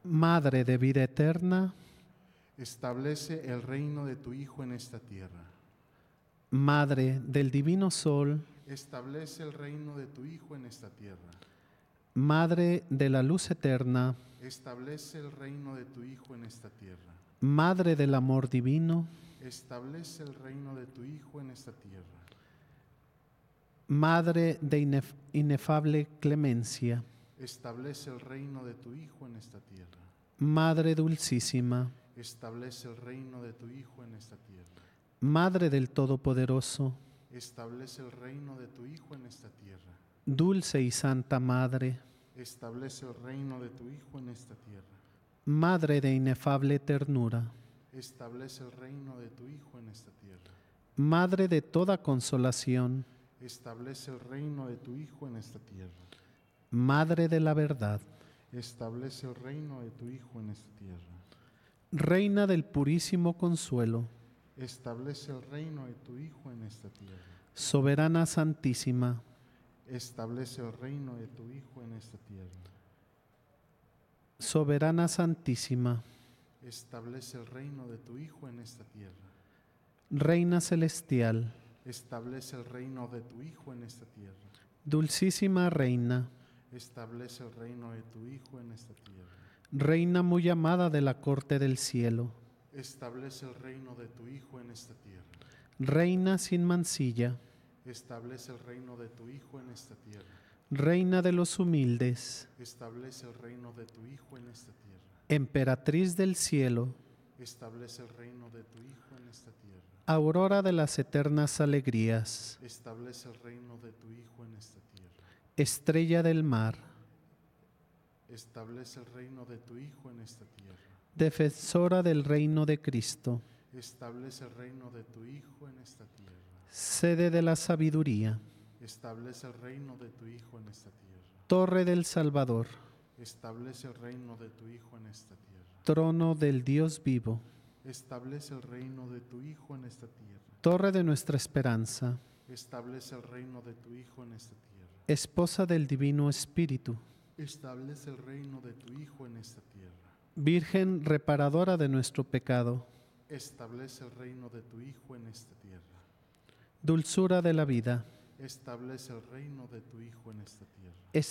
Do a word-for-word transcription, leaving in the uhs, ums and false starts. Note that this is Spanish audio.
Madre de vida eterna, establece el reino de tu Hijo en esta tierra. Madre del divino sol, Establece el reino de tu Hijo en esta tierra. Madre de la luz eterna, Establece el reino de tu Hijo en esta tierra. Madre del amor divino, Establece el reino de tu Hijo en esta tierra. Madre de inef- inefable clemencia, Establece el reino de tu Hijo en esta tierra. Madre dulcísima, Establece el reino de tu Hijo en esta tierra. Madre del Todopoderoso, Establece el reino de tu Hijo en esta tierra. dulce y santa Madre, Establece el reino de tu Hijo en esta tierra. Madre de inefable ternura, Establece el reino de tu Hijo en esta tierra. Madre de toda consolación, Establece el reino de tu Hijo en esta tierra. Madre de la verdad, Establece el reino de tu Hijo en esta tierra. Reina del purísimo consuelo, Establece el reino de tu Hijo en esta tierra. soberana santísima, Establece el reino de tu Hijo en esta tierra. soberana santísima, Establece el reino de tu Hijo en esta tierra. Reina celestial, Establece el reino de tu Hijo en esta tierra. dulcísima Reina, Establece el reino de tu Hijo en esta tierra. Reina muy amada de la corte del cielo, Establece el reino de tu Hijo en esta tierra. Reina sin mancilla, Establece el reino de tu Hijo en esta tierra. Reina de los humildes, Establece el reino de tu Hijo en esta tierra. Emperatriz del cielo, Establece el reino de tu Hijo en esta tierra. Aurora de las eternas alegrías, Establece el reino de tu Hijo en esta tierra. Estrella del mar, Establece el reino de tu Hijo en esta tierra. Defensora del reino de Cristo, Establece el reino de tu Hijo en esta tierra. Sede de la sabiduría, Establece el reino de tu Hijo en esta tierra. Torre del Salvador, Establece el reino de tu Hijo en esta tierra. Trono del Dios vivo, Establece el reino de tu Hijo en esta tierra. Torre de nuestra esperanza, Establece el reino de tu Hijo en esta tierra. Esposa del Divino Espíritu, Establece el reino de tu Hijo en esta tierra. Virgen reparadora de nuestro pecado, Establece el reino de tu Hijo en esta tierra. dulzura de la vida, Establece el reino de tu Hijo en esta tierra.